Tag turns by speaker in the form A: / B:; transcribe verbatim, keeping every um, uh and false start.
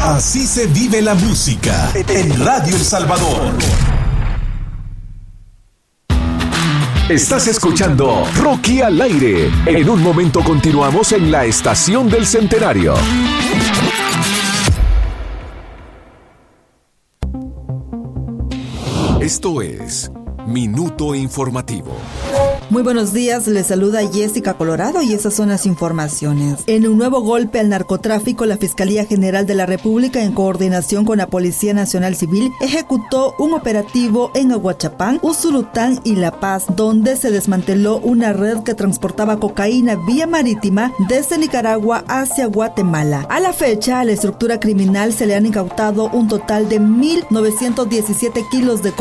A: Así se vive la música en Radio El Salvador. Estás escuchando Rocky al aire. En un momento continuamos en la Estación del Centenario. Esto es Minuto Informativo.
B: Muy buenos días, les saluda Jessica Colorado y esas son las informaciones. En un nuevo golpe al narcotráfico, la Fiscalía General de la República, en coordinación con la Policía Nacional Civil, ejecutó un operativo en Aguachapán, Usulután y La Paz, donde se desmanteló una red que transportaba cocaína vía marítima desde Nicaragua hacia Guatemala. A la fecha, a la estructura criminal se le han incautado un total de mil novecientos diecisiete kilos de